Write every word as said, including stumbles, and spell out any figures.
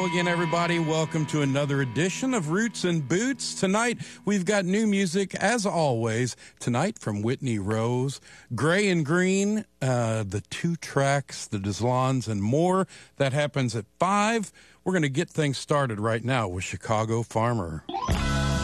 Hello again, everybody. Welcome to another edition of Roots and Boots. Tonight, we've got new music, as always. Tonight, from Whitney Rose, Gray and Green, uh, the two tracks, the Deslons, and more. That happens at five. We're going to get things started right now with Chicago Farmer.